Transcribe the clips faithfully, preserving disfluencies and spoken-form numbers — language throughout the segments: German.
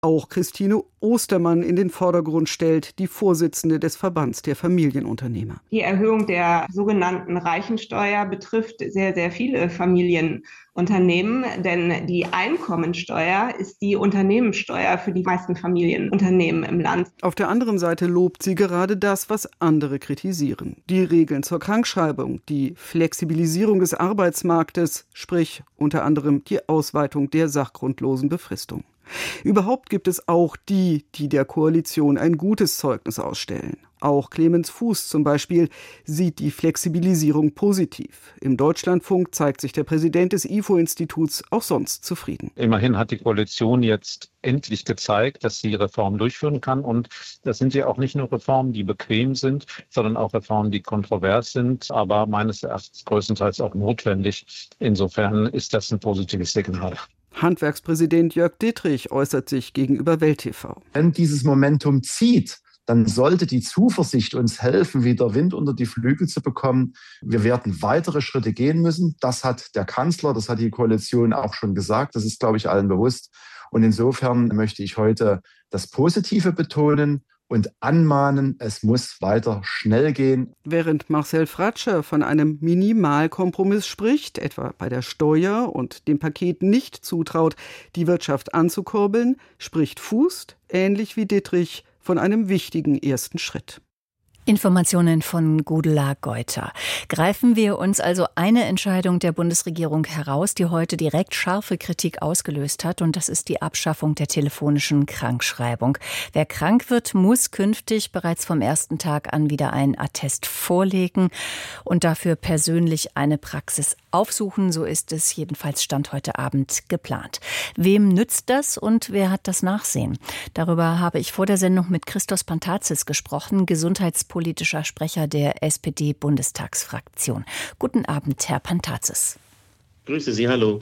auch Christine Ostermann in den Vordergrund stellt, die Vorsitzende des Verbands der Familienunternehmer. Die Erhöhung der sogenannten Reichensteuer betrifft sehr, sehr viele Familienunternehmen, denn die Einkommensteuer ist die Unternehmenssteuer für die meisten Familienunternehmen im Land. Auf der anderen Seite lobt sie gerade das, was andere kritisieren. Die Regeln zur Krankschreibung, die Flexibilisierung des Arbeitsmarktes, sprich unter anderem die Ausweitung der sachgrundlosen Befristung. Überhaupt gibt es auch die, die der Koalition ein gutes Zeugnis ausstellen. Auch Clemens Fuß zum Beispiel sieht die Flexibilisierung positiv. Im Deutschlandfunk zeigt sich der Präsident des I F O-Instituts auch sonst zufrieden. Immerhin hat die Koalition jetzt endlich gezeigt, dass sie Reformen durchführen kann. Und das sind ja auch nicht nur Reformen, die bequem sind, sondern auch Reformen, die kontrovers sind, aber meines Erachtens größtenteils auch notwendig. Insofern ist das ein positives Signal. Handwerkspräsident Jörg Dittrich äußert sich gegenüber Welt T V. Wenn dieses Momentum zieht, dann sollte die Zuversicht uns helfen, wieder Wind unter die Flügel zu bekommen. Wir werden weitere Schritte gehen müssen. Das hat der Kanzler, das hat die Koalition auch schon gesagt. Das ist, glaube ich, allen bewusst. Und insofern möchte ich heute das Positive betonen und anmahnen, es muss weiter schnell gehen. Während Marcel Fratscher von einem Minimalkompromiss spricht, etwa bei der Steuer und dem Paket nicht zutraut, die Wirtschaft anzukurbeln, spricht Fuß, ähnlich wie Dittrich, von einem wichtigen ersten Schritt. Informationen von Gudula Geuter. Greifen wir uns also eine Entscheidung der Bundesregierung heraus, die heute direkt scharfe Kritik ausgelöst hat, und das ist die Abschaffung der telefonischen Krankschreibung. Wer krank wird, muss künftig bereits vom ersten Tag an wieder einen Attest vorlegen und dafür persönlich eine Praxis aufsuchen. So ist es jedenfalls Stand heute Abend geplant. Wem nützt das und wer hat das Nachsehen? Darüber habe ich vor der Sendung mit Christos Pantazis gesprochen, Gesundheitspolitiker, politischer Sprecher der S P D-Bundestagsfraktion. Guten Abend, Herr Pantazis. Grüße Sie, hallo.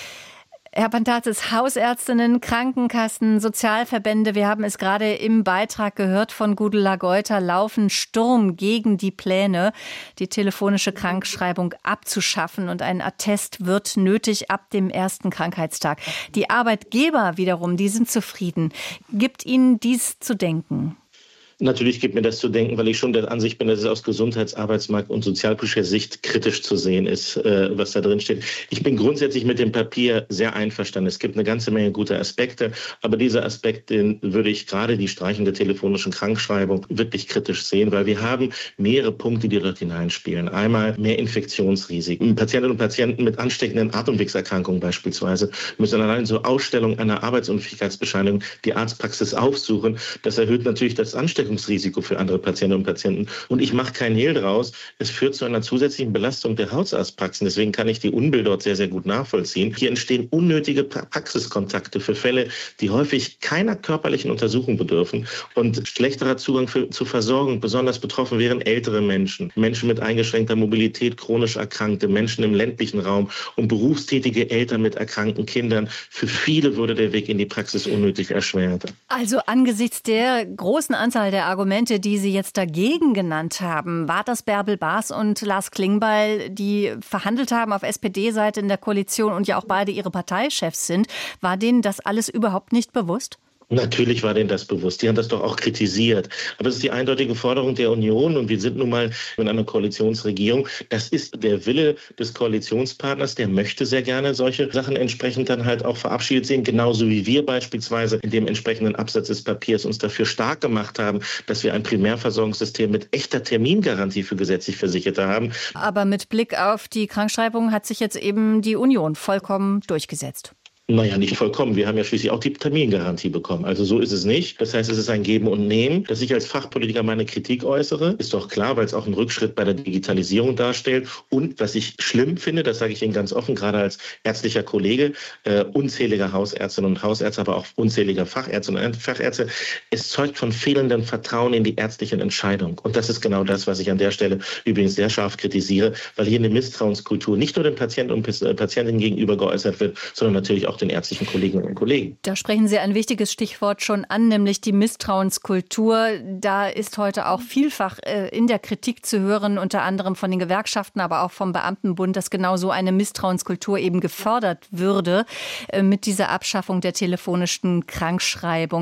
Herr Pantazis, Hausärztinnen, Krankenkassen, Sozialverbände, wir haben es gerade im Beitrag gehört von Gudula Geuter, laufen Sturm gegen die Pläne, die telefonische Krankschreibung abzuschaffen, und ein Attest wird nötig ab dem ersten Krankheitstag. Die Arbeitgeber wiederum, die sind zufrieden. Gibt Ihnen dies zu denken? Natürlich gibt mir das zu denken, weil ich schon der Ansicht bin, dass es aus Gesundheits-, Arbeitsmarkt- und sozialpolitischer Sicht kritisch zu sehen ist, was da drin steht. Ich bin grundsätzlich mit dem Papier sehr einverstanden. Es gibt eine ganze Menge guter Aspekte, aber dieser Aspekt, den würde ich gerade die Streichung der telefonischen Krankschreibung wirklich kritisch sehen, weil wir haben mehrere Punkte, die dort hineinspielen. Einmal mehr Infektionsrisiken. Patientinnen und Patienten mit ansteckenden Atemwegserkrankungen beispielsweise müssen allein zur Ausstellung einer Arbeitsunfähigkeitsbescheinigung die Arztpraxis aufsuchen. Das erhöht natürlich das Ansteckungsrisiko für andere Patientinnen und Patienten. Und ich mache keinen Hehl draus. Es führt zu einer zusätzlichen Belastung der Hausarztpraxen. Deswegen kann ich die Unbill dort sehr, sehr gut nachvollziehen. Hier entstehen unnötige Praxiskontakte für Fälle, die häufig keiner körperlichen Untersuchung bedürfen, und schlechterer Zugang für, zur Versorgung. Besonders betroffen wären ältere Menschen, Menschen mit eingeschränkter Mobilität, chronisch Erkrankte, Menschen im ländlichen Raum und berufstätige Eltern mit erkrankten Kindern. Für viele würde der Weg in die Praxis unnötig erschwert. Also angesichts der großen Anzahl der Argumente, die Sie jetzt dagegen genannt haben, war das Bärbel Baas und Lars Klingbeil, die verhandelt haben auf S P D-Seite in der Koalition und ja auch beide ihre Parteichefs sind, war denen das alles überhaupt nicht bewusst? Natürlich war denen das bewusst. Die haben das doch auch kritisiert. Aber es ist die eindeutige Forderung der Union, und wir sind nun mal in einer Koalitionsregierung. Das ist der Wille des Koalitionspartners. Der möchte sehr gerne solche Sachen entsprechend dann halt auch verabschiedet sehen. Genauso wie wir beispielsweise in dem entsprechenden Absatz des Papiers uns dafür stark gemacht haben, dass wir ein Primärversorgungssystem mit echter Termingarantie für gesetzlich Versicherte haben. Aber mit Blick auf die Krankschreibung hat sich jetzt eben die Union vollkommen durchgesetzt. Naja, nicht vollkommen. Wir haben ja schließlich auch die Termingarantie bekommen. Also so ist es nicht. Das heißt, es ist ein Geben und Nehmen. Dass ich als Fachpolitiker meine Kritik äußere, ist doch klar, weil es auch einen Rückschritt bei der Digitalisierung darstellt. Und was ich schlimm finde, das sage ich Ihnen ganz offen, gerade als ärztlicher Kollege, äh, unzähliger Hausärztinnen und Hausärzte, aber auch unzähliger Fachärztinnen und Fachärzte, es zeugt von fehlendem Vertrauen in die ärztliche Entscheidung. Und das ist genau das, was ich an der Stelle übrigens sehr scharf kritisiere, weil hier eine Misstrauenskultur nicht nur den Patienten und Patientinnen gegenüber geäußert wird, sondern natürlich auch auch den ärztlichen Kolleginnen und Kollegen. Da sprechen Sie ein wichtiges Stichwort schon an, nämlich die Misstrauenskultur. Da ist heute auch vielfach in der Kritik zu hören, unter anderem von den Gewerkschaften, aber auch vom Beamtenbund, dass genau so eine Misstrauenskultur eben gefördert würde mit dieser Abschaffung der telefonischen Krankschreibung.